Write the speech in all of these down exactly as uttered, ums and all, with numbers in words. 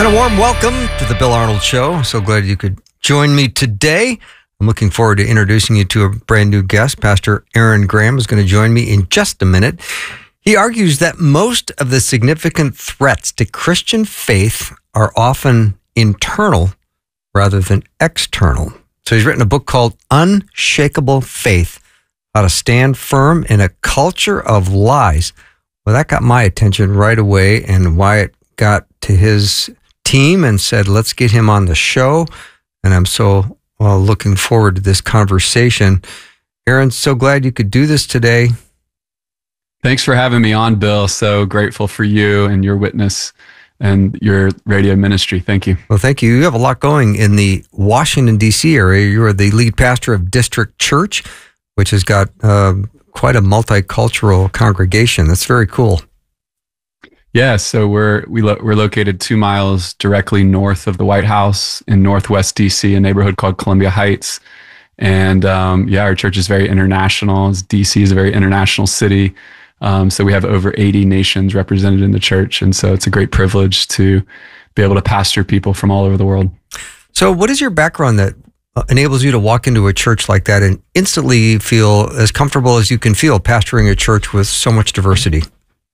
And a warm welcome to the Bill Arnold Show. So glad you could join me today. I'm looking forward to introducing you to a brand new guest. Pastor Aaron Graham is going to join me in just a minute. He argues that most of the significant threats to Christian faith are often internal rather than external. So he's written a book called Unshakable Faith, How to Stand Firm in a Culture of Lies. Well, that got my attention right away, and Wyatt got to his team and said, let's get him on the show. And I'm so well, looking forward to this conversation. Aaron, so glad you could do this today. Thanks for having me on, Bill. So grateful for you and your witness and your radio ministry. Thank you. Well, thank you. You have a lot going in the Washington, D C area. You're the lead pastor of District Church, which has got uh, quite a multicultural congregation. That's very cool. Yeah, so we're we lo- we're located two miles directly north of the White House in Northwest D C, a neighborhood called Columbia Heights. And um, yeah, our church is very international. D C is a very international city. Um, so we have over eighty nations represented in the church. And so it's a great privilege to be able to pastor people from all over the world. So what is your background that enables you to walk into a church like that and instantly feel as comfortable as you can feel pastoring a church with so much diversity?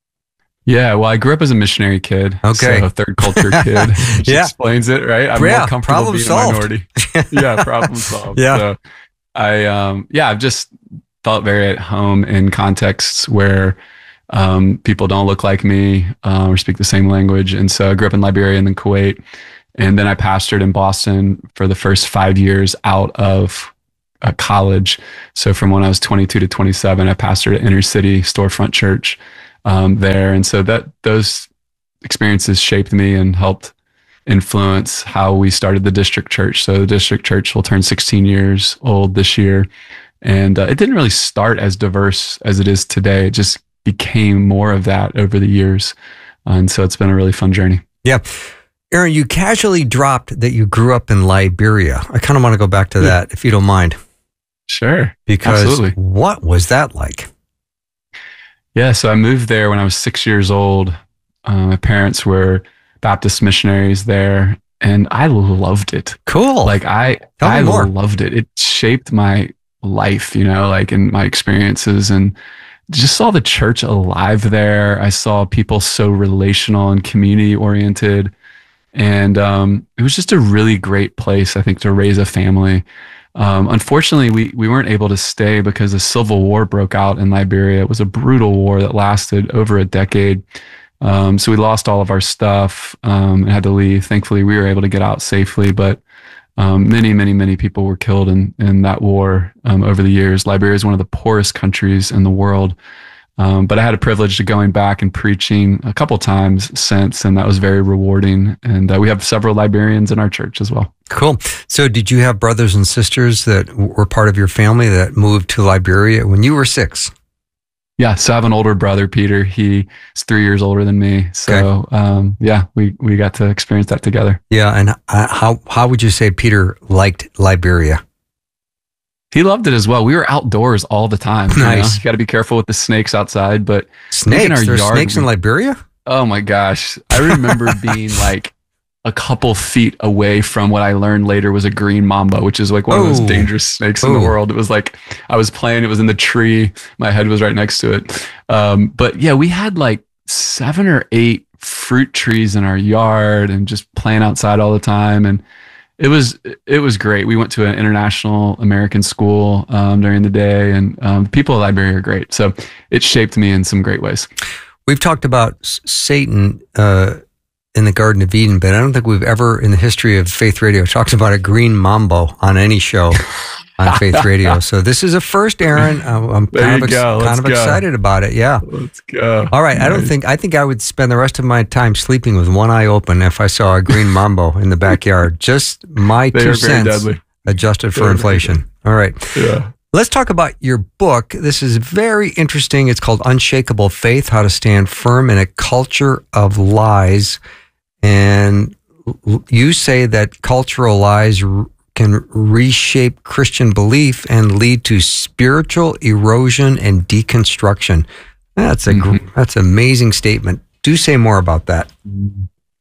Yeah, well, I grew up as a missionary kid. Okay. So a third culture kid, which yeah. explains it, right? I'm yeah, more comfortable problem being solved. a minority. yeah, problem solved. Yeah. So I, um, yeah, I've just felt very at home in contexts where um, people don't look like me uh, or speak the same language. And so I grew up in Liberia and then Kuwait. And then I pastored in Boston for the first five years out of uh, college. So from when I was twenty-two to twenty-seven, I pastored at Inner City Storefront Church. Um, there. And so that those experiences shaped me and helped influence how we started the District Church. So the District Church will turn sixteen years old this year. And uh, it didn't really start as diverse as it is today. It just became more of that over the years. Uh, and so it's been a really fun journey. Yeah. Aaron, you casually dropped that you grew up in Liberia. I kind of want to go back to that, if you don't mind. Sure. Because absolutely. What was that like? Yeah, so I moved there when I was six years old. Uh, my parents were Baptist missionaries there, and I loved it. Cool. Like I, Tell I me more. loved it. It shaped my life, you know, like in my experiences, and just saw the church alive there. I saw people so relational and community oriented, and um, it was just a really great place, I think, to raise a family. Um, unfortunately, we, we weren't able to stay because a civil war broke out in Liberia. It was a brutal war that lasted over a decade. Um, so we lost all of our stuff um, and had to leave. Thankfully, we were able to get out safely, but um, many, many, many people were killed in, in that war um, over the years. Liberia is one of the poorest countries in the world. Um, but I had a privilege of going back and preaching a couple times since, and that was very rewarding. And uh, we have several Liberians in our church as well. Cool. So did you have brothers and sisters that were part of your family that moved to Liberia when you were six? Yeah. So I have an older brother, Peter. He is three years older than me. So Okay. um, yeah, we, we got to experience that together. Yeah. And how, how would you say Peter liked Liberia? He loved it as well. We were outdoors all the time. Nice. You know? You got to be careful with the snakes outside, but Snakes? in our There's yard, snakes we- in Liberia? Oh my gosh. I remember being like a couple feet away from what I learned later was a green mamba, which is like one of Oh. those dangerous snakes in Oh. the world. It was like, I was playing, it was in the tree. My head was right next to it. Um, but yeah, we had like seven or eight fruit trees in our yard and just playing outside all the time. And it was, it was great. We went to an international American school um, during the day, and um, people in Liberia are great. So it shaped me in some great ways. We've talked about S- Satan uh, in the Garden of Eden, but I don't think we've ever in the history of Faith Radio talked about a green mambo on any show on Faith Radio. So this is a first, Aaron. I'm, I'm There kind you of, ex- go. kind Let's of go. excited about it. Yeah. Let's go. All right. I don't Nice. think, I think I would spend the rest of my time sleeping with one eye open if I saw a green mambo in the backyard. Just my They two are very cents deadly. adjusted for Very inflation. All right. Yeah. Let's talk about your book. This is very interesting. It's called Unshakable Faith, How to Stand Firm in a Culture of Lies. And you say that cultural lies can reshape Christian belief and lead to spiritual erosion and deconstruction. That's a Mm-hmm. that's an amazing statement. Do say more about that.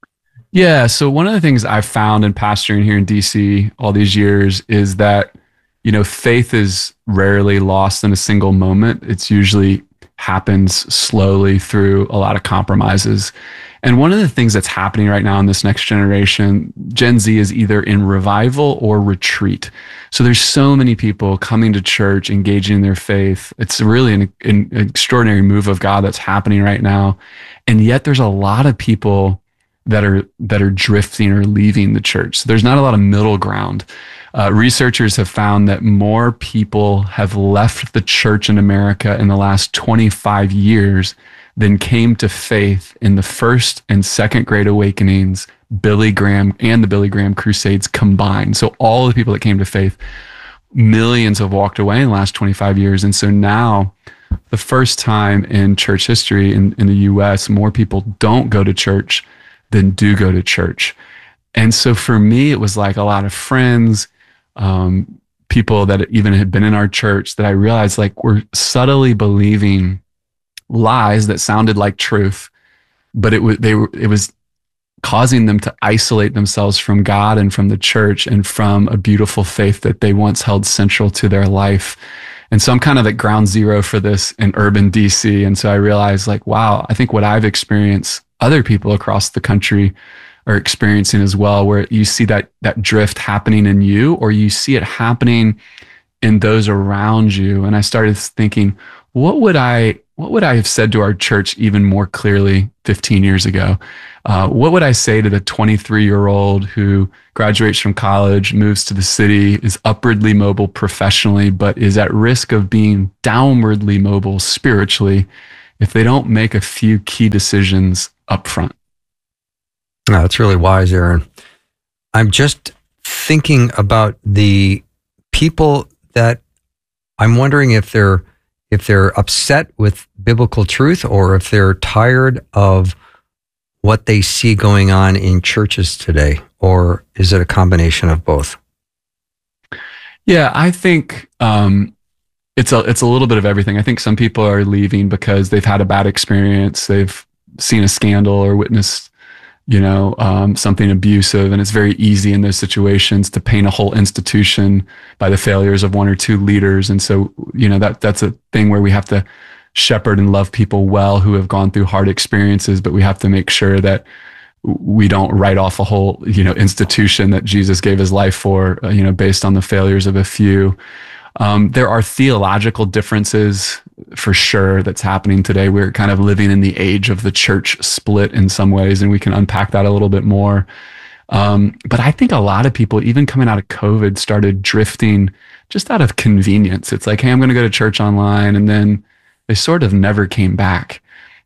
Yeah. So one of the things I've found in pastoring here in D C all these years is that, you know, faith is rarely lost in a single moment. It's usually happens slowly through a lot of compromises. And one of the things that's happening right now in this next generation, Gen Z, is either in revival or retreat. So there's so many people coming to church, engaging in their faith. It's really an, an extraordinary move of God that's happening right now. And yet there's a lot of people that are that are drifting or leaving the church. So there's not a lot of middle ground. Uh, researchers have found that more people have left the church in America in the last twenty-five years than came to faith in the first and second Great Awakenings, Billy Graham and the Billy Graham Crusades combined. So all the people that came to faith, millions have walked away in the last twenty-five years. And so now, the first time in church history in, in the U S, more people don't go to church than do go to church. And so for me, it was like a lot of friends, um, people that even had been in our church, that I realized like were subtly believing lies that sounded like truth, but it was they were it was causing them to isolate themselves from God and from the church and from a beautiful faith that they once held central to their life. And so I'm kind of at ground zero for this in urban D C. And so I realized like, wow, I think what I've experienced, other people across the country are experiencing as well, where you see that that drift happening in you, or you see it happening in those around you. And I started thinking, what would I what would I have said to our church even more clearly fifteen years ago? Uh, what would I say to the twenty-three-year-old who graduates from college, moves to the city, is upwardly mobile professionally, but is at risk of being downwardly mobile spiritually if they don't make a few key decisions up front? No, that's really wise, Aaron. I'm just thinking about the people that I'm wondering if they're if they're upset with biblical truth or if they're tired of what they see going on in churches today, or is it a combination of both? Yeah, I think um, it's a it's a little bit of everything. I think some people are leaving because they've had a bad experience. They've seen a scandal or witnessed, you know, um, something abusive, and it's very easy in those situations to paint a whole institution by the failures of one or two leaders. And so, you know, that that's a thing where we have to shepherd and love people well who have gone through hard experiences, but we have to make sure that we don't write off a whole, you know, institution that Jesus gave his life for, uh, you know, based on the failures of a few. Um, there are theological differences for sure that's happening today. We're kind of living in the age of the church split in some ways, and we can unpack that a little bit more. Um, but I think a lot of people, even coming out of COVID, started drifting just out of convenience. It's like, hey, I'm going to go to church online, and then they sort of never came back.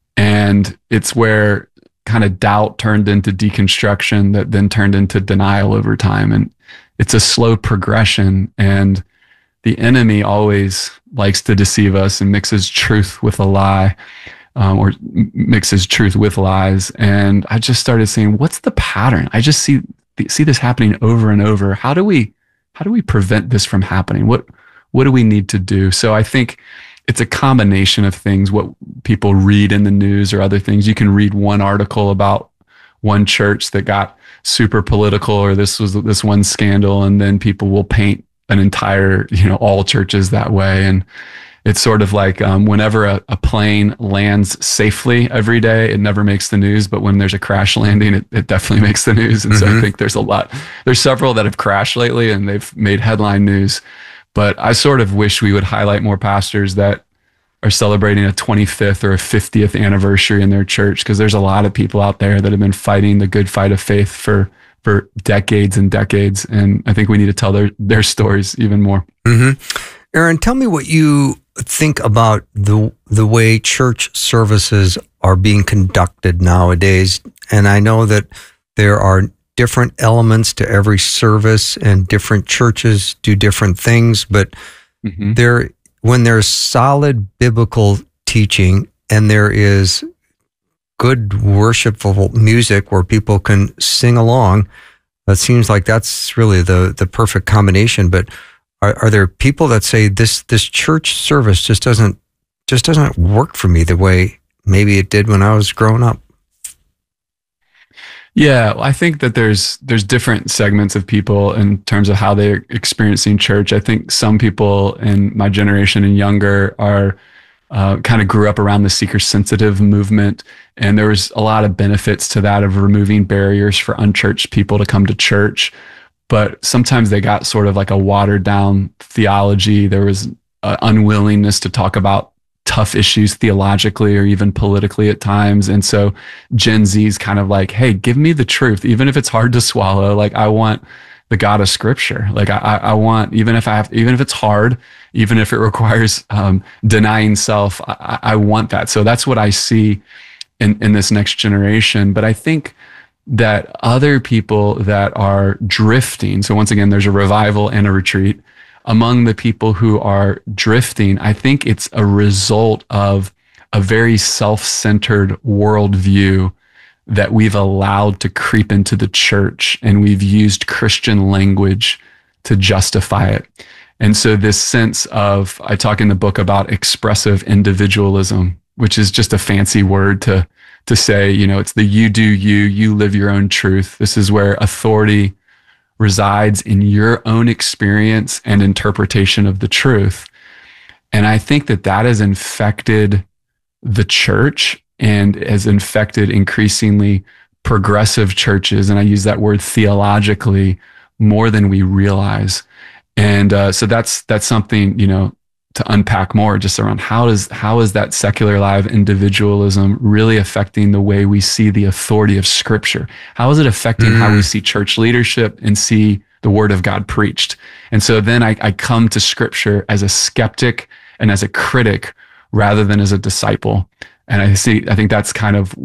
And it's where kind of doubt turned into deconstruction that then turned into denial over time. And it's a slow progression. And the enemy always likes to deceive us and mixes truth with a lie, um, or mixes truth with lies. And I just started saying, what's the pattern? I just see see this happening over and over. How do we how do we prevent this from happening? What what do we need to do? So I think it's a combination of things, what people read in the news or other things. You can read one article about one church that got super political, or this was this one scandal, and then people will paint an entire, you know, all churches that way. And it's sort of like um, whenever a, a plane lands safely every day, it never makes the news. But when there's a crash landing, it, it definitely makes the news. And mm-hmm. so I think there's a lot, there's several that have crashed lately and they've made headline news. But I sort of wish we would highlight more pastors that are celebrating a twenty-fifth or a fiftieth anniversary in their church, because there's a lot of people out there that have been fighting the good fight of faith for for decades and decades. And I think we need to tell their, their stories even more. Mm-hmm. Aaron, tell me what you think about the the way church services are being conducted nowadays. And I know that there are different elements to every service, and different churches do different things, but mm-hmm. there, when there's solid biblical teaching and there is good worshipful music where people can sing along, that seems like that's really the the perfect combination. But are, are there people that say this this church service just doesn't just doesn't work for me the way maybe it did when I was growing up? Yeah, I think that there's there's different segments of people in terms of how they're experiencing church. I think some people in my generation and younger are uh, kind of grew up around the seeker sensitive movement, and there was a lot of benefits to that of removing barriers for unchurched people to come to church. But sometimes they got sort of like a watered down theology. There was an unwillingness to talk about tough issues theologically or even politically at times. And so Gen Z is kind of like, hey, give me the truth, even if it's hard to swallow. Like, I want the God of Scripture. Like, I, I want, even if I have, even if it's hard, even if it requires um, denying self, I, I want that. So that's what I see in, in this next generation. But I think that other people that are drifting, so once again, there's a revival and a retreat. Among the people who are drifting, I think it's a result of a very self-centered worldview that we've allowed to creep into the church, and we've used Christian language to justify it. And so this sense of, I talk in the book about expressive individualism, which is just a fancy word to, to say, you know, it's the you do you, you live your own truth. This is where authority resides in your own experience and interpretation of the truth. And I think that that has infected the church and has infected increasingly progressive churches. And I use that word theologically more than we realize. And uh, so that's that's something, you know, to unpack more, just around how does how is that secular live individualism really affecting the way we see the authority of Scripture? How is it affecting mm. how we see church leadership and see the Word of God preached? And so then I, I come to Scripture as a skeptic and as a critic rather than as a disciple. And I see, I think that's kind of